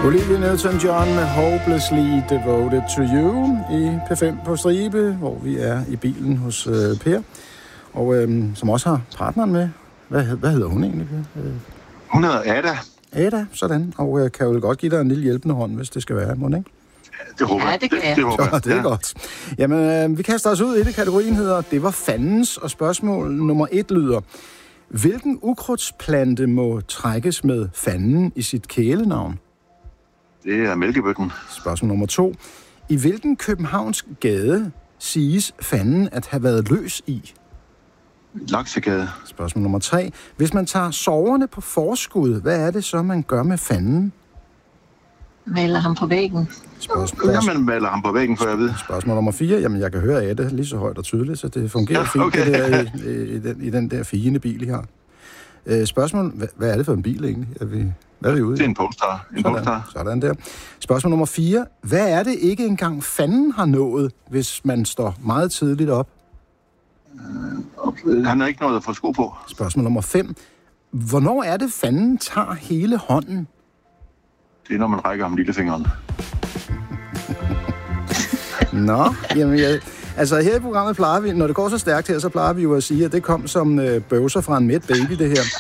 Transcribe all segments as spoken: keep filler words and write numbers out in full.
Olivia Newton-John med Hopelessly Devoted to You i P fem på Stribe, hvor vi er i bilen hos øh, Per, og øh, som også har partneren med. Hvad, hvad hedder hun egentlig? Øh, hun hedder Ada. Ada, sådan. Og øh, kan jo godt give dig en lille hjælpende hånd, hvis det skal være, må det ikke? Det håber jeg. Ja, det kan jeg. Det, det, håber jeg. Så, det er ja. godt. Jamen, øh, vi kaster os ud i det. Kategorien hedder Det var fandens, og spørgsmål nummer et lyder: hvilken ukrudtsplante må trækkes med fanden i sit kælenavn? Det er mælkebøtten. Spørgsmål nummer to: i hvilken københavnsk gade siges fanden at have været løs i? Laksegade. Spørgsmål nummer tre: hvis man tager soverne på forskud, hvad er det så, man gør med fanden? Maler ham på væggen. Spørgsmål, ja, man maler ham på væggen, for jeg ved. Spørgsmål nummer fire: jamen, jeg kan høre af det lige så højt og tydeligt, så det fungerer ja, fint, okay. det der, i, i, den, i den der fine bil, I har. Øh, spørgsmål: hvad, hvad er det for en bil egentlig? Er vi, hvad er vi ude i? Det er en Polestar. En Sådan, Polestar. sådan der. Spørgsmål nummer fire: hvad er det ikke engang fanden har nået, hvis man står meget tidligt op? Uh, han har ikke noget at få sko på. Spørgsmål nummer fem: hvornår er det fanden tager hele hånden? Det er, når man rækker ham lillefingeren. Nå, jamen jeg, altså her i programmet plejer vi, når det går så stærkt her, så plejer vi jo at sige, at det kom som øh, bøvser fra en mæt baby, det her.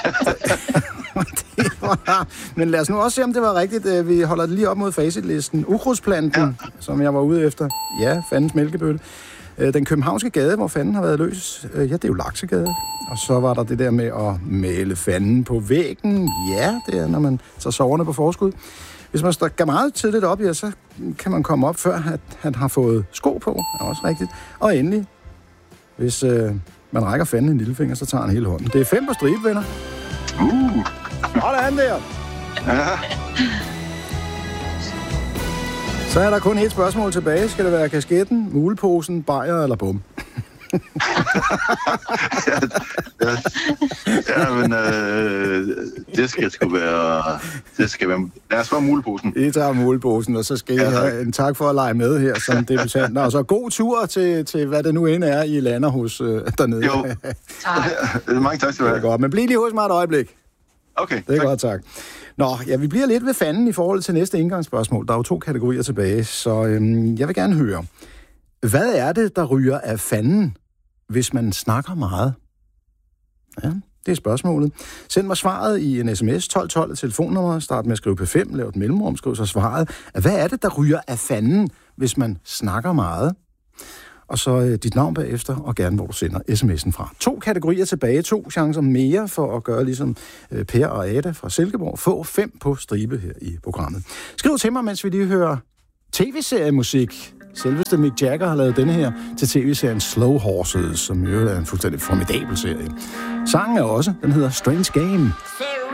det var, men lad os nu også se, om det var rigtigt. Vi holder det lige op mod facitlisten. Ukrudtsplanten, ja. som jeg var ude efter. Ja, fandens mælkebøtte. Den københavnske gade, hvor fanden har været løs. Ja, det er jo Laksegade. Og så var der det der med at male fanden på væggen. Ja, det er, når man tager soverne på forskud. Hvis man står meget tidligt op, ja, så kan man komme op, før at han har fået sko på. Det er også rigtigt. Og endelig, hvis øh, man rækker fanden en lillefinger, så tager han hele hånden. Det er fem på stribe, venner. Uh. Sådan der. Ja. Så er der kun et spørgsmål tilbage. Skal det være kasketten, muleposen, bajer eller bum? ja, ja, ja, men øh, det skal sgu være... Det skal være... Lad os få muleposen. I tager muleposen, og så skal I ja, have en tak for at lege med her som debutant. Og så god tur til, til, hvad det nu end er, I lander hos øh, dernede. Jo, mange tak skal du have. Det er godt, men bliv lige hos mig et øjeblik. Okay, det er tak. godt, tak. Nå, ja, vi bliver lidt ved fanden i forhold til næste indgangsspørgsmål. Der er jo to kategorier tilbage, så øhm, jeg vil gerne høre. Hvad er det, der ryger af fanden, hvis man snakker meget? Ja, det er spørgsmålet. Send mig svaret i en sms tolv tolv, telefonnummer, start med at skrive P fem, lav et mellemrum, skriv så svaret. Hvad er det, der ryger af fanden, hvis man snakker meget? Og så øh, dit navn bagefter, og gerne, hvor du sender sms'en fra. To kategorier tilbage, to chancer mere for at gøre ligesom øh, Per og Ada fra Silkeborg. Få fem på stribe her i programmet. Skriv til mig, mens vi lige hører tv-seriemusik. Selveste Mick Jagger har lavet denne her til tv-serien Slow Horses, som jo er en fuldstændig formidabel serie. Sangen er også, den hedder Strange Game.